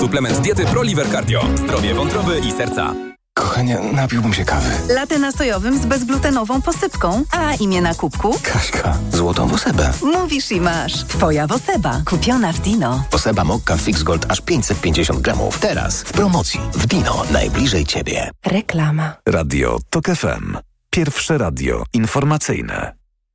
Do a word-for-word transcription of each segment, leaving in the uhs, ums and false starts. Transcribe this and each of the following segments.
Suplement diety ProLiver Cardio. Zdrowie wątroby i serca. Kochanie, napiłbym się kawy. Latte na sojowym z bezglutenową posypką. A imię na kubku? Kaśka. Złotą Wosebę. Mówisz i masz. Twoja Woseba. Kupiona w Dino. Woseba Mokka Fix Gold aż pięćset pięćdziesiąt gramów. Teraz w promocji w Dino. Najbliżej Ciebie. Reklama. Radio TOK F M. Pierwsze radio informacyjne.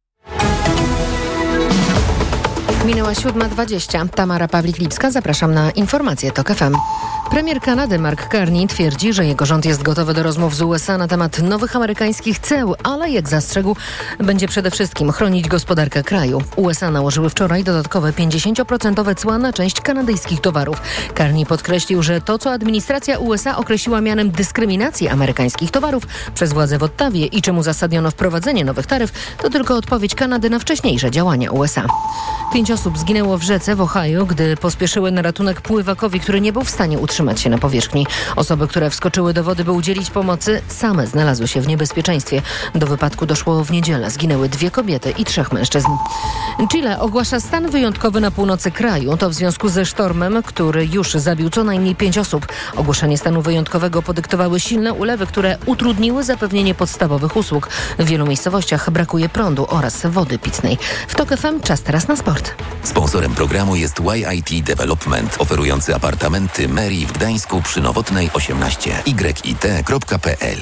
Minęła siódma dwadzieścia. Tamara Pawlik-Lipska, zapraszam na informacje TOK F M. Premier Kanady Mark Carney twierdzi, że jego rząd jest gotowy do rozmów z U S A na temat nowych amerykańskich ceł, ale jak zastrzegł, będzie przede wszystkim chronić gospodarkę kraju. U S A nałożyły wczoraj dodatkowe pięćdziesięcioprocentowe cła na część kanadyjskich towarów. Carney podkreślił, że to, co administracja U S A określiła mianem dyskryminacji amerykańskich towarów przez władze w Ottawie i czym uzasadniono wprowadzenie nowych taryf, to tylko odpowiedź Kanady na wcześniejsze działania U S A. Pięć osób zginęło w rzece w Ohio, gdy pospieszyły na ratunek pływakowi, który nie był w stanie utrzymać się na powierzchni. Osoby, które wskoczyły do wody, by udzielić pomocy, same znalazły się w niebezpieczeństwie. Do wypadku doszło w niedzielę. Zginęły dwie kobiety i trzech mężczyzn. Chile ogłasza stan wyjątkowy na północy kraju. To w związku ze sztormem, który już zabił co najmniej pięć osób. Ogłoszenie stanu wyjątkowego podyktowały silne ulewy, które utrudniły zapewnienie podstawowych usług. W wielu miejscowościach brakuje prądu oraz wody pitnej. W TOK F M czas teraz na sport. Sponsorem programu jest Y I T Development, oferujący apartamenty Meri w Gdańsku przy Nowotnej osiemnaście. y i t kropka p l.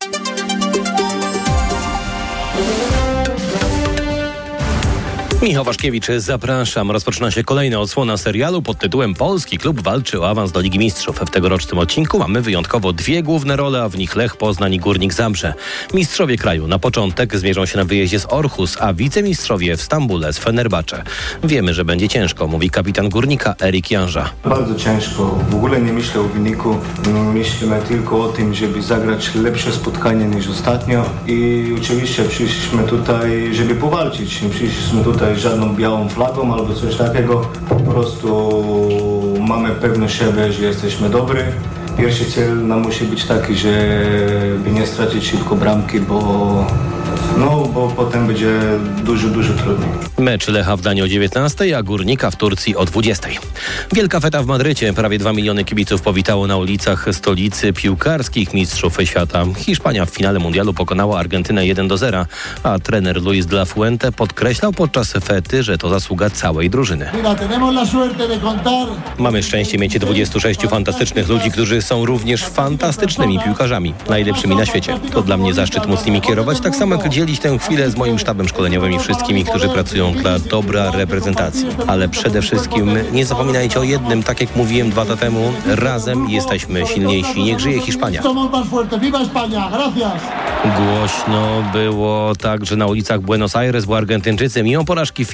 Michał Waszkiewicz, zapraszam. Rozpoczyna się kolejna odsłona serialu pod tytułem Polski Klub walczy o awans do Ligi Mistrzów. W tegorocznym odcinku mamy wyjątkowo dwie główne role, a w nich Lech Poznań i Górnik Zabrze. Mistrzowie kraju na początek zmierzą się na wyjeździe z Orhus, a wicemistrzowie w Stambule z Fenerbahce. Wiemy, że będzie ciężko, mówi kapitan Górnika Erik Janża. Bardzo ciężko. W ogóle nie myślę o wyniku. Myślimy tylko o tym, żeby zagrać lepsze spotkanie niż ostatnio. I oczywiście przyszliśmy tutaj, żeby powalczyć. Nie przyszliśmy tutaj żadną białą flagą albo coś takiego. Po prostu mamy pewność siebie, że jesteśmy dobrzy. Pierwszy cel nam musi być taki, żeby nie stracić szybko bramki, bo, no, bo potem będzie dużo, dużo trudniej. Mecz Lecha w Danii o dziewiętnastej, a Górnika w Turcji o dwudziestej. Wielka feta w Madrycie. Prawie dwa miliony kibiców powitało na ulicach stolicy piłkarskich mistrzów świata. Hiszpania w finale mundialu pokonała Argentynę jeden do zera, a trener Luis de la Fuente podkreślał podczas fety, że to zasługa całej drużyny. Mamy szczęście mieć dwudziestu sześciu fantastycznych ludzi, którzy są również fantastycznymi piłkarzami, najlepszymi na świecie. To dla mnie zaszczyt móc nimi kierować, tak samo jak dzielić tę chwilę z moim sztabem szkoleniowym i wszystkimi, którzy pracują dla dobra reprezentacji. Ale przede wszystkim nie zapominajcie o jednym, tak jak mówiłem dwa lata temu, razem jesteśmy silniejsi. Niech żyje Hiszpania. Głośno było także na ulicach Buenos Aires, bo Argentyńczycy mimo porażki w